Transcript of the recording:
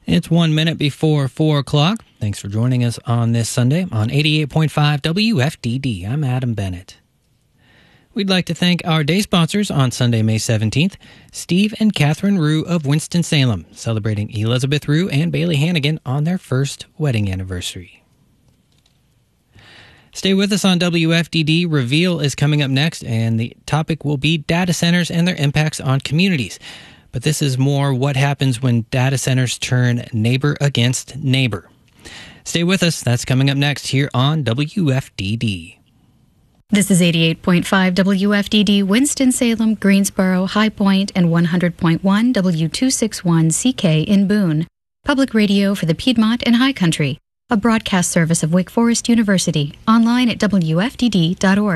It's 1 minute before 4 o'clock. Thanks for joining us on this Sunday on 88.5 WFDD. I'm Adam Bennett. We'd like to thank our day sponsors on Sunday, May 17th, Steve and Catherine Rue of Winston-Salem, celebrating Elizabeth Rue and Bailey Hannigan on their first wedding anniversary. Stay with us on WFDD. Reveal is coming up next, and the topic will be data centers and their impacts on communities. But this is more what happens when data centers turn neighbor against neighbor. Stay with us. That's coming up next here on WFDD. This is 88.5 WFDD, Winston-Salem, Greensboro, High Point, and 100.1 W261CK in Boone. Public radio for the Piedmont and High Country. A broadcast service of Wake Forest University. Online at WFDD.org.